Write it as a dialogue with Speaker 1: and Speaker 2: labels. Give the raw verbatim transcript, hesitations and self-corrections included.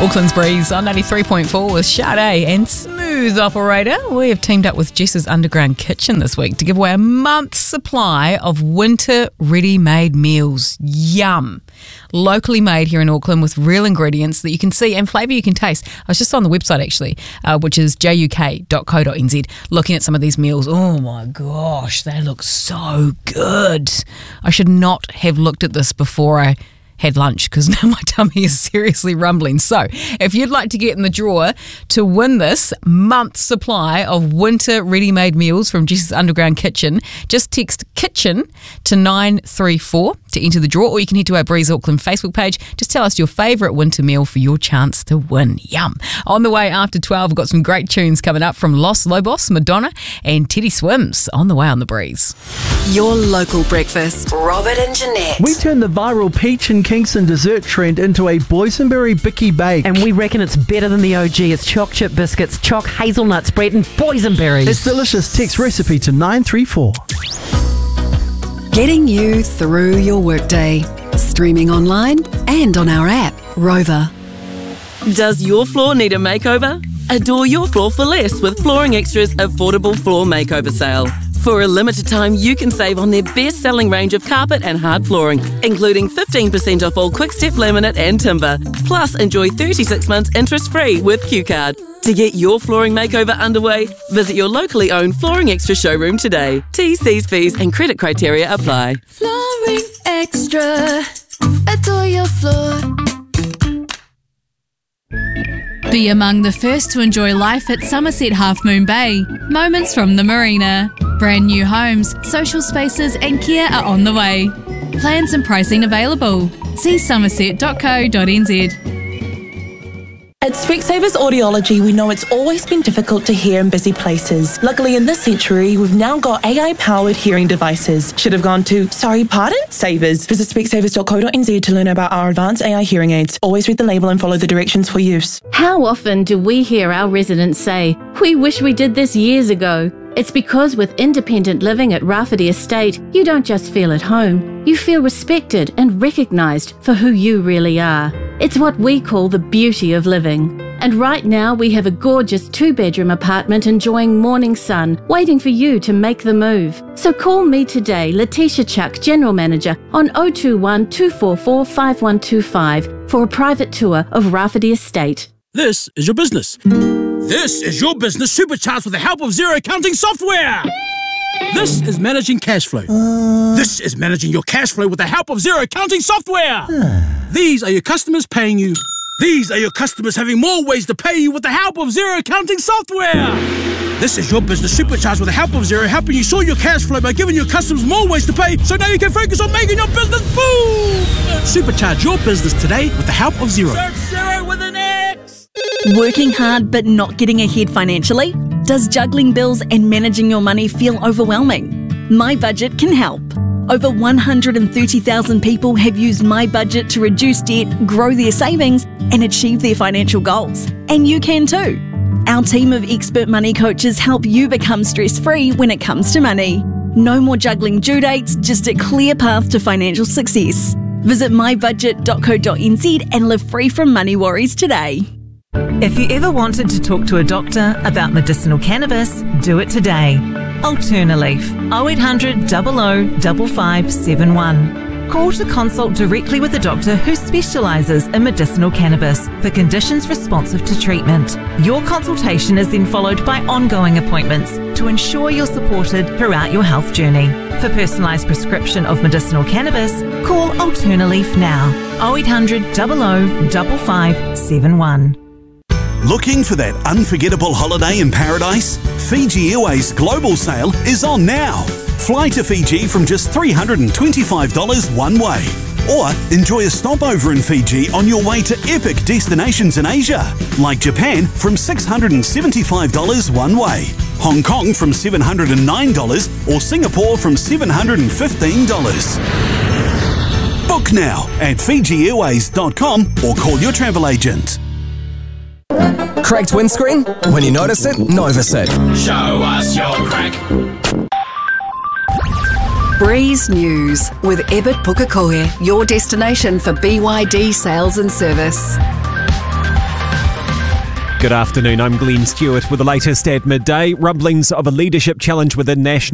Speaker 1: Auckland's Breeze on ninety-three point four with Sade and Smooth Operator. We have teamed up with Jess's Underground Kitchen this week to give away a month's supply of winter ready-made meals. Yum. Locally made here in Auckland with real ingredients that you can see and flavour you can taste. I was just on the website actually, uh, which is j u k dot co dot n z, looking at some of these meals. Oh my gosh, they look so good. I should not have looked at this before I had lunch because now my tummy is seriously rumbling. So if you'd like to get in the draw to win this month's supply of winter ready-made meals from Jess's Underground Kitchen, just text kitchen to nine three four to enter the draw, or you can head to our Breeze Auckland Facebook page. Just tell us your favourite winter meal for your chance to win. Yum. On the way after twelve, we've got some great tunes coming up from Los Lobos, Madonna and Teddy Swims on the way on the Breeze.
Speaker 2: Your local breakfast. Robert and Jeanette.
Speaker 3: We turned the viral peach and Kingston dessert trend into a boysenberry bicky bake.
Speaker 4: And we reckon it's better than the O G. It's choc chip biscuits, choc hazelnut spread and boysenberries.
Speaker 3: It's delicious. Text recipe to nine three four.
Speaker 2: Getting you through your workday. Streaming online and on our app, Rover.
Speaker 5: Does your floor need a makeover? Adore your floor for less with Flooring Extra's affordable floor makeover sale. For a limited time, you can save on their best-selling range of carpet and hard flooring, including fifteen percent off all Quick-Step laminate and timber. Plus, enjoy thirty-six months interest-free with Q Card. To get your flooring makeover underway, visit your locally owned Flooring Extra showroom today. T's, C's, fees and credit criteria apply.
Speaker 6: Flooring Extra. Adore your floor.
Speaker 7: Be among the first to enjoy life at Somerset Half Moon Bay. Moments from the Marina. Brand new homes, social spaces and care are on the way. Plans and pricing available. See somerset dot co dot n z.
Speaker 8: At Specsavers Audiology, we know it's always been difficult to hear in busy places. Luckily, in this century, we've now got A I-powered hearing devices. Should have gone to, sorry, pardon? Savers. Visit specsavers dot co dot n z to learn about our advanced A I hearing aids. Always read the label and follow the directions for use.
Speaker 9: How often do we hear our residents say, "We wish we did this years ago"? It's because with independent living at Rafferty Estate, you don't just feel at home, you feel respected and recognised for who you really are. It's what we call the beauty of living. And right now we have a gorgeous two-bedroom apartment enjoying morning sun, waiting for you to make the move. So call me today, Letitia Chuck, General Manager, on oh two one, two four four, five one two five for a private tour of Rafferty Estate.
Speaker 10: This is your business. This is your business supercharged with the help of Xero accounting software. This is managing cash flow. Uh... This is managing your cash flow with the help of Xero accounting software. These are your customers paying you. These are your customers having more ways to pay you with the help of Xero accounting software. This is your business supercharged with the help of Xero, helping you sort your cash flow by giving your customers more ways to pay, so now you can focus on making your business boom. Supercharge your business today with the help of Xero.
Speaker 11: Search Xero with an X.
Speaker 12: Working hard but not getting ahead financially? Does juggling bills and managing your money feel overwhelming? My Budget can help. Over one hundred thirty thousand people have used My Budget to reduce debt, grow their savings, and achieve their financial goals. And you can too. Our team of expert money coaches help you become stress-free when it comes to money. No more juggling due dates, just a clear path to financial success. Visit my budget dot co dot n z and live free from money worries today.
Speaker 13: If you ever wanted to talk to a doctor about medicinal cannabis, do it today. Alternaleaf, oh eight hundred, double oh, five five seven one. Call to consult directly with a doctor who specialises in medicinal cannabis for conditions responsive to treatment. Your consultation is then followed by ongoing appointments to ensure you're supported throughout your health journey. For personalised prescription of medicinal cannabis, call Alternaleaf now. oh eight hundred, double oh, five five seven one.
Speaker 14: Looking for that unforgettable holiday in paradise? Fiji Airways Global Sale is on now. Fly to Fiji from just three hundred twenty-five dollars one way. Or enjoy a stopover in Fiji on your way to epic destinations in Asia, like Japan from six hundred seventy-five dollars one way, Hong Kong from seven hundred nine dollars, or Singapore from seven hundred fifteen dollars. Book now at fiji airways dot com or call your travel agent.
Speaker 15: Cracked windscreen? When you notice it, notice it.
Speaker 11: Show us your crack.
Speaker 2: Breeze News with Ebert Pukekohe, your destination for B Y D sales and service.
Speaker 16: Good afternoon, I'm Glenn Stewart with the latest at midday. Rumblings of a leadership challenge within National